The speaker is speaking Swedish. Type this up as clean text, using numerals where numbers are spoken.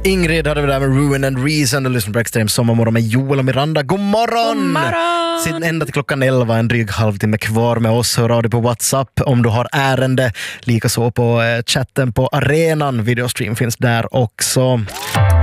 Ingrid hade vi där med Ruin and Reason och lyssnade på Extrem Sommarmorgon med Joel och Miranda. God morgon! God morgon! Sitt ända till klockan 11, en dryg halvtimme kvar med oss. Hör av dig på WhatsApp om du har ärende. Likaså på chatten på arenan. Videostream finns där också.